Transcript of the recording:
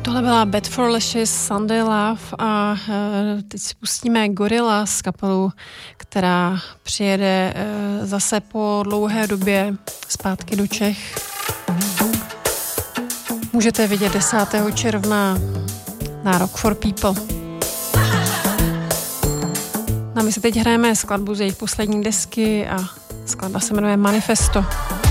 Tohle byla Bad for Lashes, Sunday Love a teď si pustíme Gorillaz, kapelu, která přijede zase po dlouhé době zpátky do Čech. Můžete vidět 10. června na Rock for People. A my se teď hrajeme skladbu z jejich poslední desky a skladba se jmenuje Manifesto.